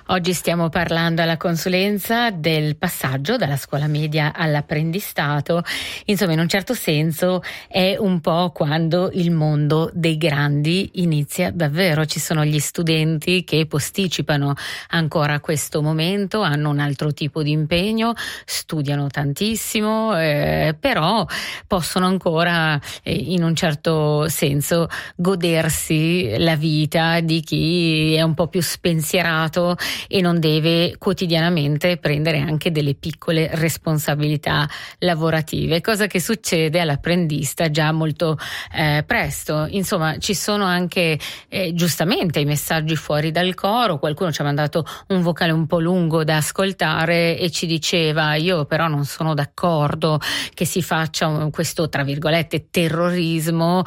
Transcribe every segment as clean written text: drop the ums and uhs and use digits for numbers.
Oggi stiamo parlando alla consulenza del passaggio dalla scuola media all'apprendistato. Insomma, in un certo senso è un po' quando il mondo dei grandi inizia davvero. Ci sono gli studenti che posticipano ancora questo momento, hanno un altro tipo di impegno, studiano tantissimo, però possono ancora in un certo senso godersi la vita di chi è un po' più spensierato e non deve quotidianamente prendere anche delle piccole responsabilità lavorative, cosa che succede all'apprendista già molto presto. Insomma, ci sono anche giustamente i messaggi fuori dal coro. Qualcuno ci ha mandato un vocale un po' lungo da ascoltare e ci diceva: io però non sono d'accordo che si faccia questo, tra virgolette, terrorismo.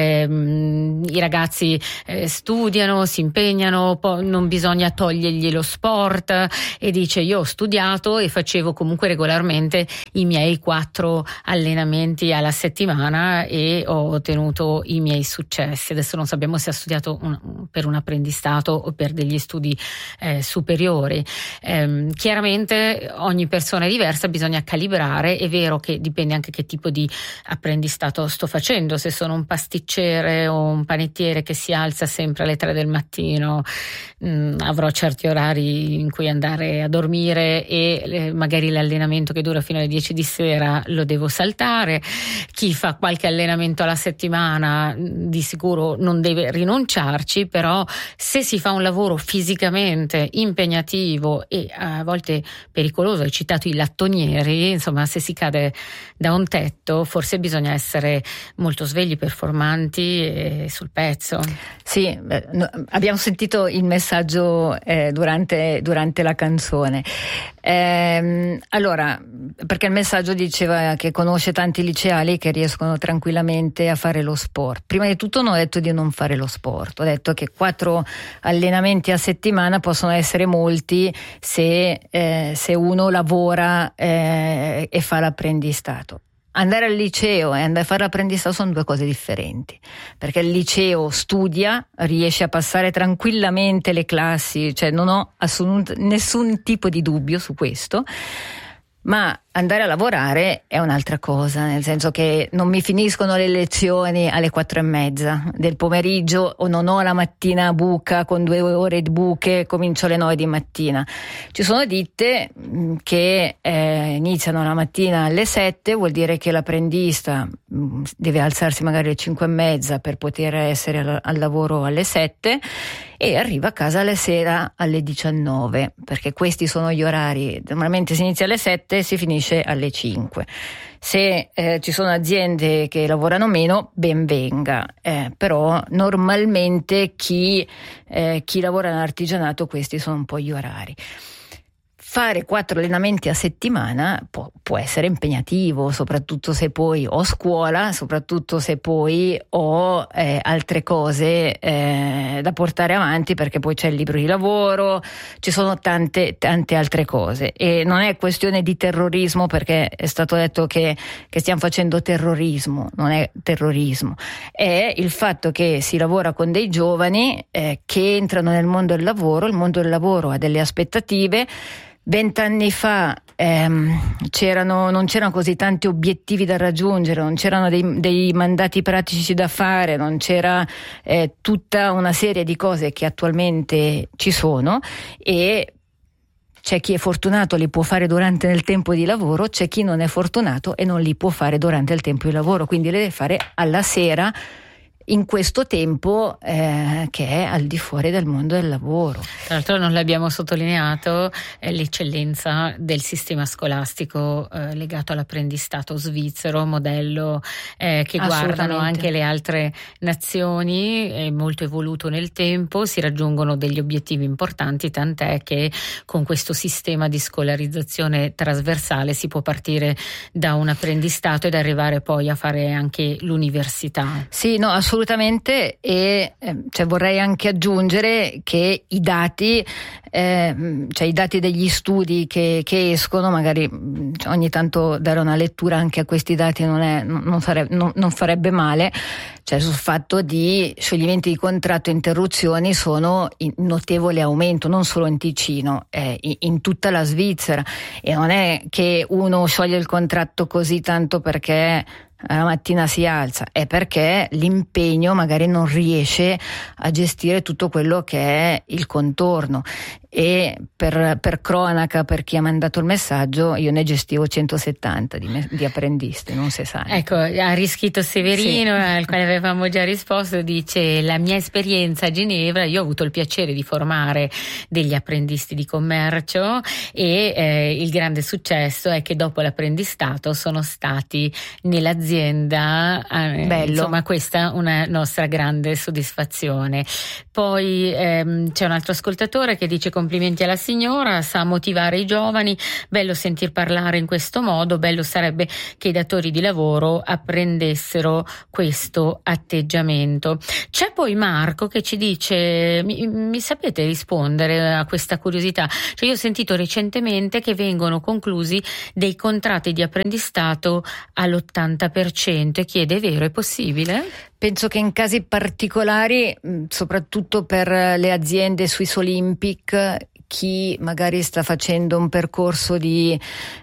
I ragazzi studiano, si impegnano, non bisogna togliergli lo sport, e dice: io ho studiato e facevo comunque regolarmente i miei 4 allenamenti alla settimana e ho ottenuto i miei successi. Adesso non sappiamo se ha studiato per un apprendistato o per degli studi superiori. Chiaramente ogni persona è diversa, bisogna calibrare. È vero che dipende anche che tipo di apprendistato sto facendo. Se sono un pasticcere o un panettiere che si alza sempre alle 3 del mattino, avrò certi orari in cui andare a dormire e magari l'allenamento che dura fino alle 10 di sera lo devo saltare. Chi fa qualche allenamento alla settimana di sicuro non deve rinunciarci, però se si fa un lavoro fisicamente impegnativo e a volte pericoloso, hai citato i lattonieri, insomma, se si cade da un tetto forse bisogna essere molto svegli, performanti e sul pezzo. Sì, abbiamo sentito il messaggio durante la canzone. Allora, perché il messaggio diceva che conosce tanti liceali che riescono tranquillamente a fare lo sport. Prima di tutto non ho detto di non fare lo sport, ho detto che 4 allenamenti a settimana possono essere molti se uno lavora e fa l'apprendistato. Andare al liceo e andare a fare l'apprendistato sono 2 cose differenti, perché il liceo studia, riesce a passare tranquillamente le classi, cioè non ho nessun tipo di dubbio su questo, ma andare a lavorare è un'altra cosa, nel senso che non mi finiscono le lezioni alle 4:30 del pomeriggio o non ho la mattina buca con 2 ore di buche, comincio alle 9 di mattina. Ci sono ditte che iniziano la mattina alle 7, vuol dire che l'apprendista deve alzarsi magari alle 5:30 per poter essere al lavoro alle 7 e arriva a casa alla sera alle 19, perché questi sono gli orari. Normalmente si inizia alle 7 e si finisce alle 5. Se ci sono aziende che lavorano meno, ben venga, però normalmente chi lavora nell'artigianato, questi sono un po' gli orari. Fare 4 allenamenti a settimana può essere impegnativo, soprattutto se poi ho scuola, soprattutto se poi ho altre cose da portare avanti, perché poi c'è il libro di lavoro, ci sono tante altre cose. E non è questione di terrorismo, perché è stato detto che stiamo facendo terrorismo. Non è terrorismo, è il fatto che si lavora con dei giovani che entrano nel mondo del lavoro. Il mondo del lavoro ha delle aspettative. 20 anni fa non c'erano così tanti obiettivi da raggiungere, non c'erano dei mandati pratici da fare, non c'era tutta una serie di cose che attualmente ci sono, e c'è chi è fortunato, li può fare durante il tempo di lavoro, c'è chi non è fortunato e non li può fare durante il tempo di lavoro, quindi le deve fare alla sera, in questo tempo che è al di fuori del mondo del lavoro. Tra l'altro non l'abbiamo sottolineato, l'eccellenza del sistema scolastico legato all'apprendistato svizzero, modello che guardano anche le altre nazioni, è molto evoluto nel tempo, si raggiungono degli obiettivi importanti, tant'è che con questo sistema di scolarizzazione trasversale si può partire da un apprendistato ed arrivare poi a fare anche l'università. Sì, no, assolutamente. assolutamente, e cioè vorrei anche aggiungere che i dati i dati degli studi che escono, magari ogni tanto dare una lettura anche a questi dati non farebbe male, cioè sul fatto di scioglimenti di contratto e interruzioni sono in notevole aumento, non solo in Ticino, in tutta la Svizzera, e non è che uno scioglie il contratto così tanto perché la mattina si alza, è perché l'impegno magari non riesce a gestire tutto quello che è il contorno. E per cronaca, per chi ha mandato il messaggio, io ne gestivo 170 di apprendisti, non 60. Ecco, ha rischito Severino, sì, al quale avevamo già risposto, dice: la mia esperienza a Ginevra, io ho avuto il piacere di formare degli apprendisti di commercio, e il grande successo è che dopo l'apprendistato sono stati nell'azienda, insomma questa è una nostra grande soddisfazione. Poi c'è un altro ascoltatore che dice: complimenti alla signora, sa motivare i giovani, bello sentir parlare in questo modo, bello sarebbe che i datori di lavoro apprendessero questo atteggiamento. C'è poi Marco che ci dice: mi sapete rispondere a questa curiosità? Cioè, io ho sentito recentemente che vengono conclusi dei contratti di apprendistato all'80%, e chiede: è vero, è possibile? Penso che in casi particolari, soprattutto per le aziende Swiss Olympic, chi magari sta facendo un percorso di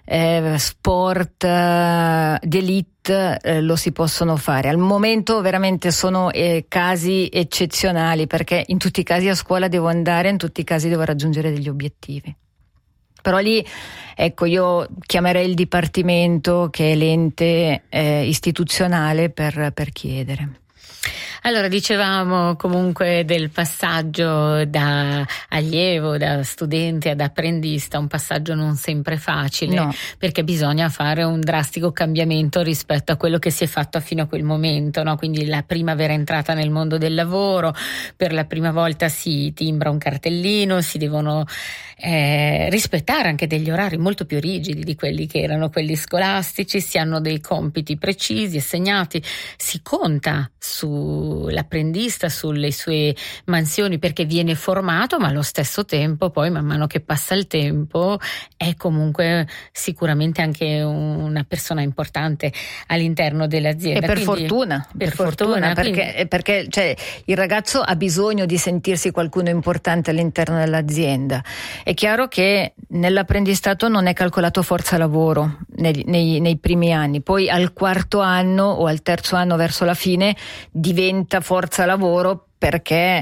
sport di elite, lo si possono fare. Al momento veramente sono casi eccezionali, perché in tutti i casi a scuola devo andare, in tutti i casi devo raggiungere degli obiettivi. Però lì, ecco, io chiamerei il dipartimento, che è l'ente istituzionale, per chiedere. Allora, dicevamo comunque del passaggio da allievo, da studente ad apprendista, un passaggio non sempre facile, no, perché bisogna fare un drastico cambiamento rispetto a quello che si è fatto fino a quel momento, no? Quindi la prima vera entrata nel mondo del lavoro, per la prima volta si timbra un cartellino, si devono rispettare anche degli orari molto più rigidi di quelli che erano quelli scolastici, si hanno dei compiti precisi, assegnati, si conta sull'apprendista, sulle sue mansioni, perché viene formato, ma allo stesso tempo poi man mano che passa il tempo è comunque sicuramente anche una persona importante all'interno dell'azienda. E per fortuna, quindi... perché cioè, il ragazzo ha bisogno di sentirsi qualcuno importante all'interno dell'azienda. È chiaro che nell'apprendistato non è calcolato forza lavoro nei primi anni, poi al quarto anno o al terzo anno verso la fine diventa forza lavoro, perché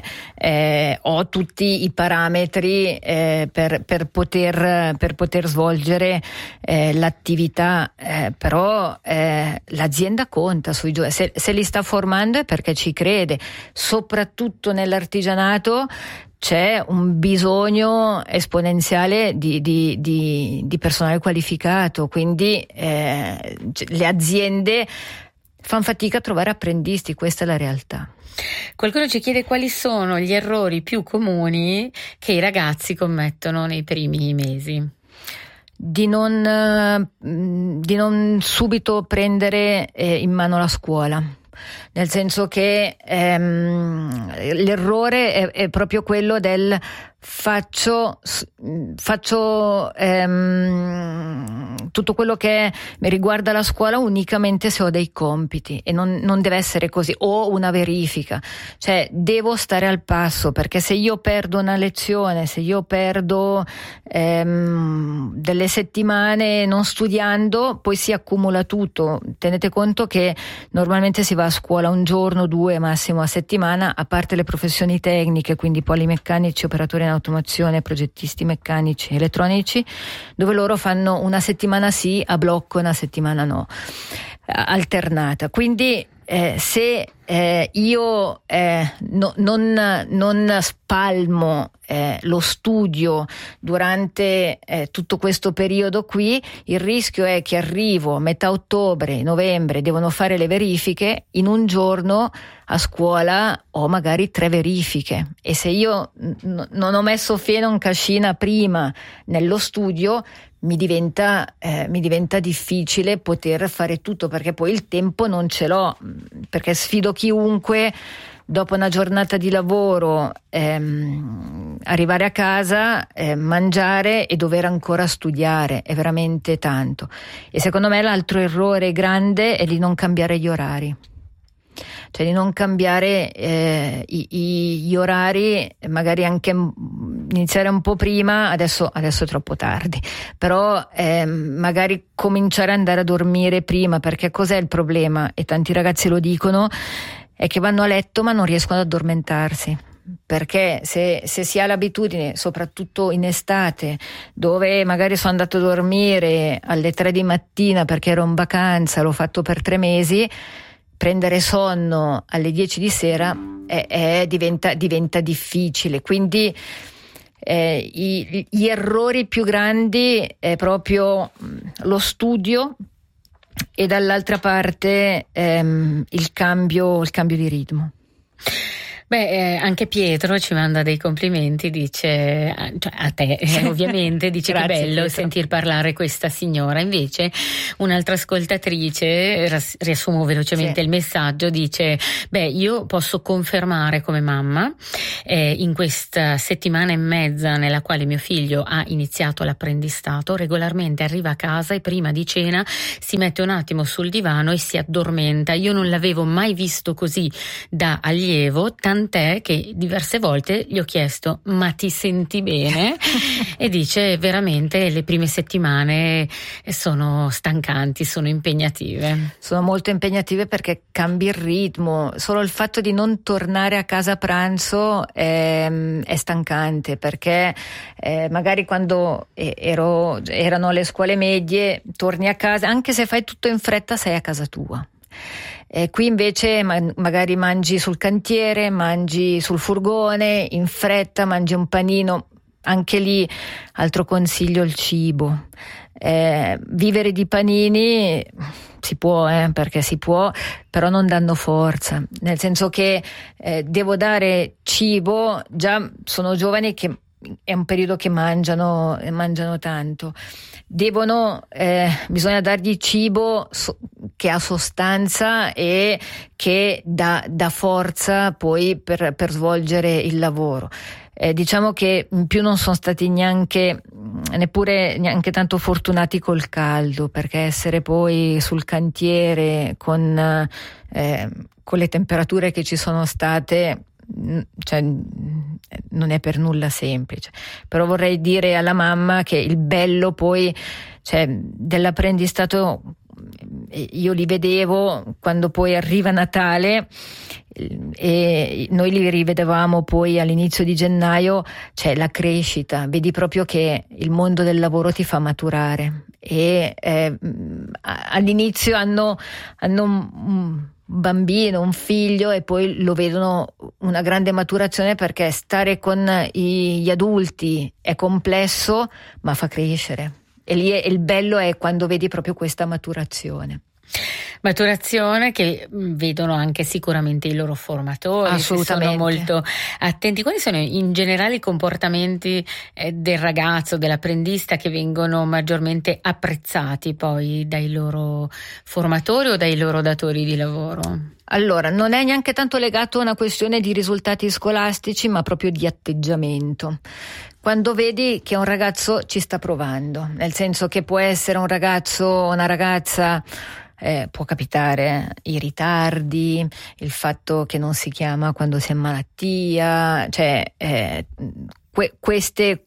ho tutti i parametri per poter svolgere l'attività, però l'azienda conta sui giovani, se li sta formando è perché ci crede, soprattutto nell'artigianato. C'è un bisogno esponenziale di personale qualificato, quindi le aziende fanno fatica a trovare apprendisti, questa è la realtà. Qualcuno ci chiede quali sono gli errori più comuni che i ragazzi commettono nei primi mesi. Di non subito prendere in mano la scuola. Nel senso che l'errore è proprio quello del faccio tutto quello che mi riguarda la scuola unicamente se ho dei compiti, e non deve essere così, o una verifica, cioè devo stare al passo, perché se io perdo una lezione, se io perdo delle settimane non studiando, poi si accumula tutto. Tenete conto che normalmente si va a scuola un giorno, 2 massimo a settimana, a parte le professioni tecniche, quindi polimeccanici, operatori in automazione, progettisti meccanici, elettronici, dove loro fanno una settimana sì a blocco, una settimana no, alternata. Quindi se io non spalmo lo studio durante tutto questo periodo qui, il rischio è che arrivo a metà ottobre, novembre, devono fare le verifiche, in un giorno a scuola ho magari 3 verifiche, e se io non ho messo fieno in cascina prima nello studio, mi diventa difficile poter fare tutto, perché poi il tempo non ce l'ho, perché sfido chiunque dopo una giornata di lavoro arrivare a casa, mangiare e dover ancora studiare, è veramente tanto. E secondo me l'altro errore grande è di non cambiare gli orari. Cioè di non cambiare gli orari, magari anche iniziare un po' prima, adesso è troppo tardi, però magari cominciare ad andare a dormire prima, perché cos'è il problema? E tanti ragazzi lo dicono, è che vanno a letto ma non riescono ad addormentarsi. Perché se si ha l'abitudine, soprattutto in estate, dove magari sono andato a dormire alle 3 di mattina perché ero in vacanza, l'ho fatto per 3 mesi, prendere sonno alle 10 di sera diventa difficile. Quindi gli errori più grandi è proprio lo studio e dall'altra parte il cambio di ritmo. Anche Pietro ci manda dei complimenti, dice, cioè a te ovviamente, dice che bello Pietro sentir parlare questa signora. Invece un'altra ascoltatrice, riassumo velocemente il messaggio, dice io posso confermare come mamma in questa settimana e mezza nella quale mio figlio ha iniziato l'apprendistato, regolarmente arriva a casa e prima di cena si mette un attimo sul divano e si addormenta. Io non l'avevo mai visto così da allievo, tant'è che diverse volte gli ho chiesto: ma ti senti bene? E dice veramente le prime settimane sono stancanti, sono impegnative. Sono molto impegnative perché cambi il ritmo. Solo il fatto di non tornare a casa a pranzo è stancante, perché magari quando erano le scuole medie torni a casa, anche se fai tutto in fretta sei a casa tua. Qui invece magari mangi sul cantiere, mangi sul furgone, in fretta, mangi un panino. Anche lì, altro consiglio, il cibo. Vivere di panini si può, perché si può, però non danno forza. Nel senso che devo dare cibo, già sono giovani che è un periodo che mangiano tanto. Bisogna dargli cibo che ha sostanza e che dà forza poi per svolgere il lavoro. Diciamo che in più non sono stati neanche tanto fortunati col caldo, perché essere poi sul cantiere con le temperature che ci sono state, cioè, non è per nulla semplice. Però vorrei dire alla mamma che il bello poi, cioè, dell'apprendistato, io li vedevo quando poi arriva Natale e noi li rivedevamo poi all'inizio di gennaio, c'è la crescita, vedi proprio che il mondo del lavoro ti fa maturare e all'inizio hanno un bambino, un figlio, e poi lo vedono una grande maturazione, perché stare con gli adulti è complesso ma fa crescere, e lì il bello è quando vedi proprio questa maturazione che vedono anche sicuramente i loro formatori. Assolutamente. Sono molto attenti. Quali sono in generale i comportamenti del ragazzo, dell'apprendista, che vengono maggiormente apprezzati poi dai loro formatori o dai loro datori di lavoro? Allora, non è neanche tanto legato a una questione di risultati scolastici, ma proprio di atteggiamento. Quando vedi che un ragazzo ci sta provando, nel senso che può essere un ragazzo o una ragazza, può capitare i ritardi, il fatto che non si chiama quando si è in malattia, cioè queste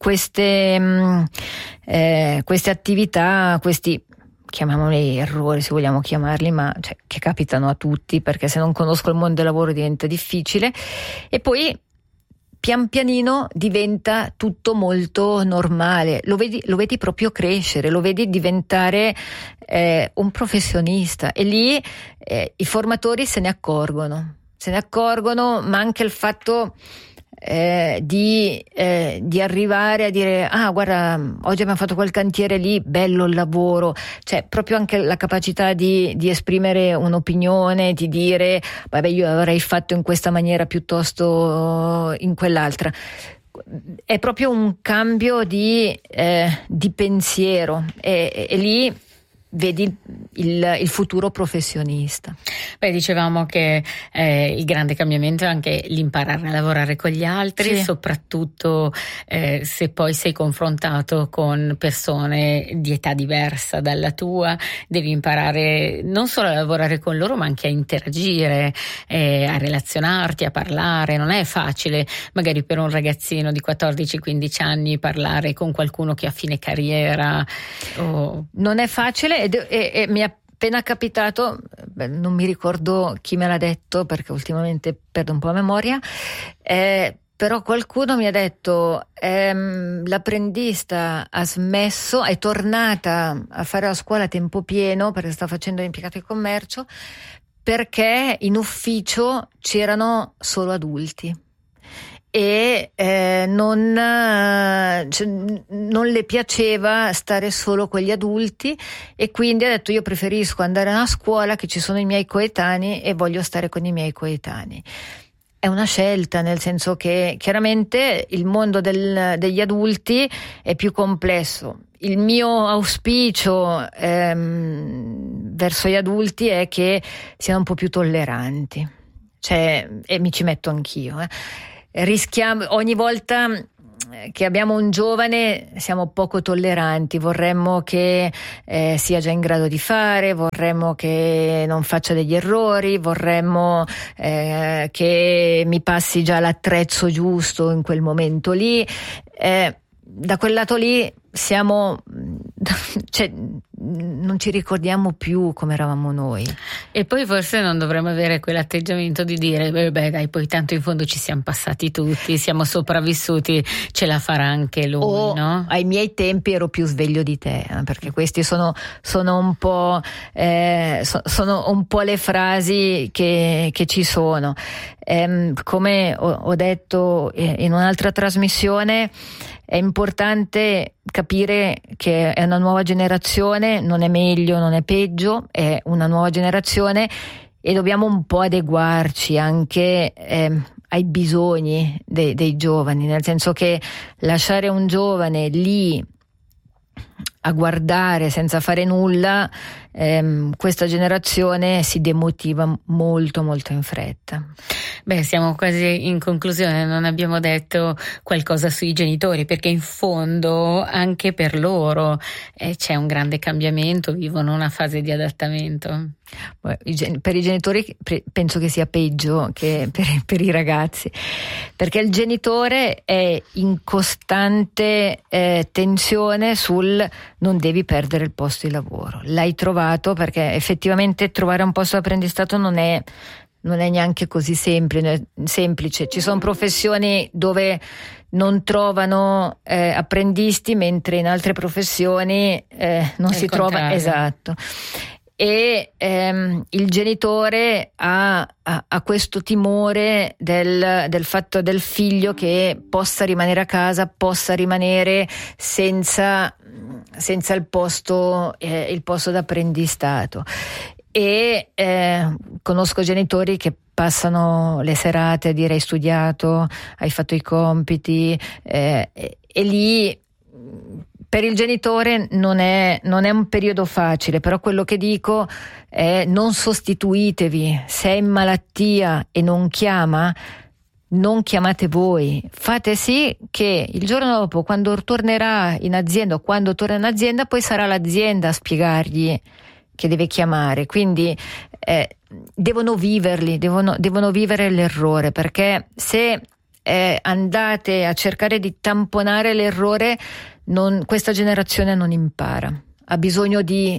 attività, questi, chiamiamoli errori se vogliamo chiamarli, ma cioè, che capitano a tutti, perché se non conosco il mondo del lavoro diventa difficile, e poi pian pianino diventa tutto molto normale, lo vedi proprio crescere, lo vedi diventare un professionista, e lì i formatori se ne accorgono, ma anche il fatto di arrivare a dire: ah, guarda, oggi abbiamo fatto quel cantiere lì, bello il lavoro, cioè proprio anche la capacità di esprimere un'opinione, di dire vabbè, io avrei fatto in questa maniera piuttosto in quell'altra. è proprio un cambio di pensiero e lì vedi il futuro professionista. Beh, dicevamo che il grande cambiamento è anche l'imparare a lavorare con gli altri, soprattutto se poi sei confrontato con persone di età diversa dalla tua, devi imparare non solo a lavorare con loro ma anche a interagire, a relazionarti, a parlare. Non è facile magari per un ragazzino di 14-15 anni parlare con qualcuno che ha fine carriera. Non è facile e mi è appena capitato, non mi ricordo chi me l'ha detto perché ultimamente perdo un po' la memoria, però qualcuno mi ha detto l'apprendista ha smesso, è tornata a fare la scuola a tempo pieno perché sta facendo l'impiegato di commercio, perché in ufficio c'erano solo adulti e non le piaceva stare solo con gli adulti e quindi ha detto: io preferisco andare a una scuola che ci sono i miei coetanei e voglio stare con i miei coetanei. È una scelta, nel senso che chiaramente il mondo degli adulti è più complesso. Il mio auspicio verso gli adulti è che siano un po' più tolleranti, e mi ci metto anch'io. Rischiamo ogni volta che abbiamo un giovane, siamo poco tolleranti, vorremmo che sia già in grado di fare, vorremmo che non faccia degli errori, vorremmo che mi passi già l'attrezzo giusto in quel momento lì. Da quel lato lì siamo, non ci ricordiamo più come eravamo noi. E poi forse non dovremmo avere quell'atteggiamento di dire beh dai, poi tanto in fondo ci siamo passati tutti, siamo sopravvissuti, ce la farà anche lui, no? Ai miei tempi ero più sveglio di te, perché questi sono un po' sono un po' le frasi che ci sono. Come ho detto in un'altra trasmissione, è importante capire che è una nuova generazione, non è meglio, non è peggio, è una nuova generazione e dobbiamo un po' adeguarci anche ai bisogni dei giovani, nel senso che lasciare un giovane lì a guardare senza fare nulla, questa generazione si demotiva molto molto in fretta. Beh, siamo quasi in conclusione, non abbiamo detto qualcosa sui genitori, perché in fondo anche per loro c'è un grande cambiamento, vivono una fase di adattamento. Per i genitori penso che sia peggio che per i ragazzi, perché il genitore è in costante tensione sul non devi perdere il posto di lavoro, l'hai trovato, perché effettivamente trovare un posto di apprendistato non è neanche così semplice. Ci sono professioni dove non trovano apprendisti, mentre in altre professioni non si trova. Esatto. E il genitore ha questo timore del fatto del figlio che possa rimanere a casa, possa rimanere senza il posto d'apprendistato. E conosco genitori che passano le serate a dire: hai studiato, hai fatto i compiti, e lì per il genitore non è un periodo facile, però quello che dico è: non sostituitevi. Se è in malattia e non chiama, non chiamate voi, fate sì che il giorno dopo, quando tornerà in azienda o quando torna in azienda, poi sarà l'azienda a spiegargli che deve chiamare. Quindi devono vivere l'errore, perché se andate a cercare di tamponare l'errore, questa generazione non impara, ha bisogno di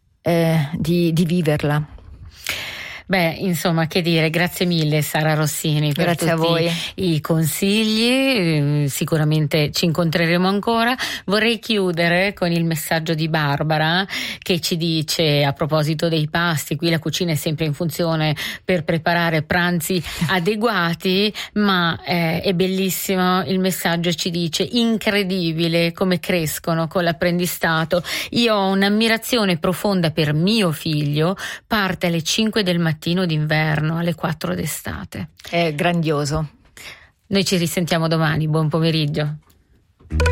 viverla. Beh, insomma, che dire, grazie mille Sara Rossini per grazie tutti a voi. I consigli, sicuramente ci incontreremo ancora. Vorrei chiudere con il messaggio di Barbara, che ci dice, a proposito dei pasti, qui la cucina è sempre in funzione per preparare pranzi adeguati, ma è bellissimo il messaggio, ci dice: incredibile come crescono con l'apprendistato, io ho un'ammirazione profonda per mio figlio, parte alle 5 del mattino d'inverno, alle 4 d'estate. È grandioso. Noi ci risentiamo domani, buon pomeriggio.